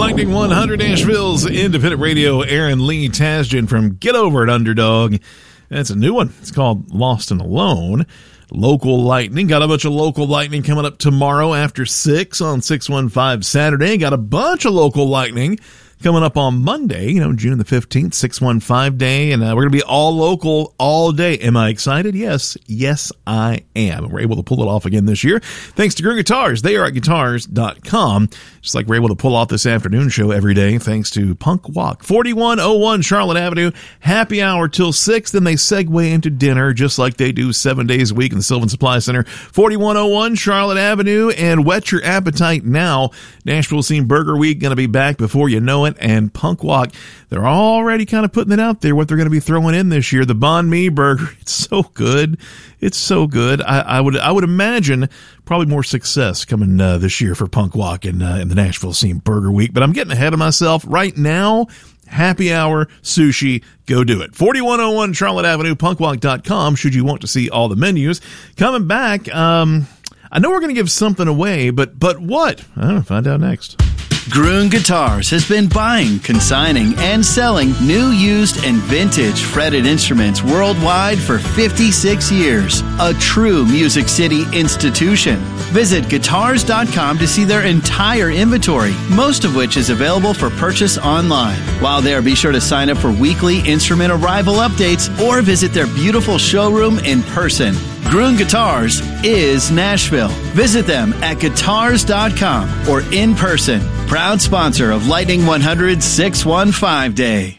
Lightning 100, Nashville's independent radio. Aaron Lee Tasjan from Get Over It, Underdog. That's a new one. It's called Lost and Alone. Local Lightning. Got a bunch of Local Lightning coming up tomorrow after 6 on 615 Saturday. Got a bunch of Local Lightning coming up on Monday, June the 15th, 615 day, and we're going to be all local all day. Am I excited? Yes. Yes, I am. We're able to pull it off again this year. Thanks to Gruen Guitars. They are at guitars.com. Just like we're able to pull off this afternoon show every day, thanks to Punk Walk. 4101 Charlotte Avenue, happy hour till 6, then they segue into dinner just like they do 7 days a week in the Sylvan Supply Center. 4101 Charlotte Avenue, and whet your appetite now. Nashville Scene Burger Week going to be back before you know it. And Punk Walk, they're already kind of putting it out there what they're going to be throwing in this year. The Banh Mi burger, it's so good. It's so good. I would imagine probably more success coming this year for Punk Walk in the Nashville Scene Burger Week. But I'm getting ahead of myself right now. Happy hour sushi, go do it. 4101 Charlotte Avenue, punkwalk.com should you want to see all the menus. Coming back, I know we're going to give something away, but what? I don't know, find out next. Gruen Guitars has been buying, consigning, and selling new, used, and vintage fretted instruments worldwide for 56 years. A true Music City institution. Visit guitars.com to see their entire inventory, most of which is available for purchase online. While there, be sure to sign up for weekly instrument arrival updates or visit their beautiful showroom in person. Gruen Guitars is Nashville. Visit them at guitars.com or in person. Proud sponsor of Lightning 100 615 Day.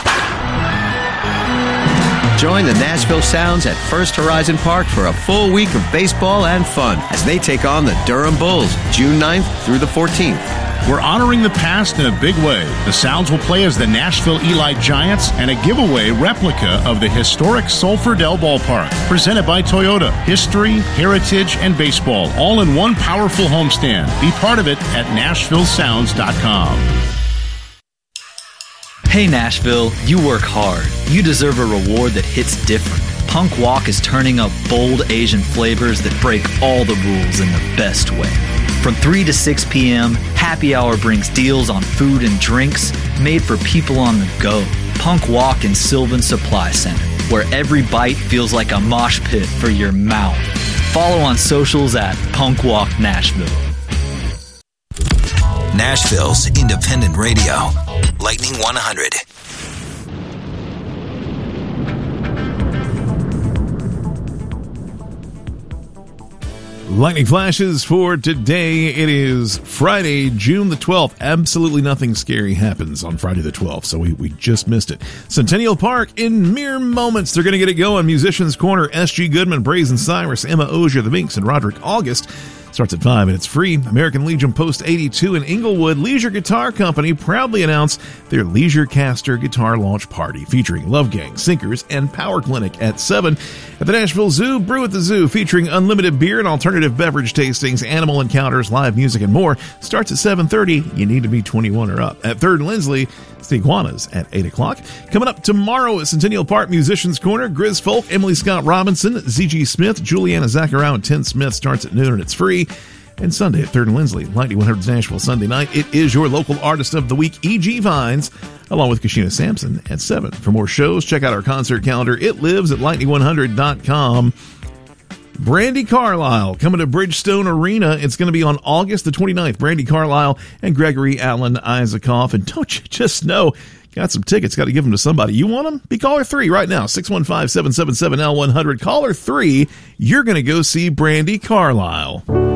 Join the Nashville Sounds at First Horizon Park for a full week of baseball and fun as they take on the Durham Bulls June 9th through the 14th. We're honoring the past in a big way. The Sounds will play as the Nashville Eli Giants and a giveaway replica of the historic Sulphur Dell Ballpark, presented by Toyota. History, heritage, and baseball, all in one powerful homestand. Be part of it at NashvilleSounds.com. Hey Nashville, you work hard. You deserve a reward that hits different. Punk Walk is turning up bold Asian flavors that break all the rules in the best way. From 3 to 6 p.m., Happy Hour brings deals on food and drinks made for people on the go. Punk Walk in Sylvan Supply Center, where every bite feels like a mosh pit for your mouth. Follow on socials at Punk Walk Nashville. Nashville's independent radio, Lightning 100. Lightning flashes for today. It is Friday, June the 12th. Absolutely nothing scary happens on Friday the 12th, so we just missed it. Centennial Park in mere moments. They're going to get it going. Musicians Corner, S.G. Goodman, Brazen Cyrus, Emma Ozier, The Minks, and Roderick August. Starts at 5 and it's free. American Legion Post 82 in Inglewood. Leisure Guitar Company proudly announced their Leisure Caster guitar launch party featuring Love Gang, Sinkers, and Power Clinic at 7. At the Nashville Zoo, Brew at the Zoo featuring unlimited beer and alternative beverage tastings, animal encounters, live music, and more. Starts at 7:30. You need to be 21 or up. At 3rd and Lindsley, it's the Iguanas at 8 o'clock. Coming up tomorrow at Centennial Park Musicians Corner, Grizz Folk, Emily Scott Robinson, Z.G. Smith, Juliana Zachariah, and Tim Smith. Starts at noon and it's free. And Sunday at 3rd and Lindsley, Lightning 100's Nashville Sunday night. It is your local artist of the week, E.G. Vines, along with Kashina Sampson at 7. For more shows, check out our concert calendar. It lives at lightning100.com. Brandi Carlile coming to Bridgestone Arena. It's going to be on August the 29th. Brandi Carlile and Gregory Allen Isaacoff. And don't you just know, got some tickets, got to give them to somebody. You want them? Be caller 3 right now, 615-777-L100. Caller 3, you're going to go see Brandi Carlile.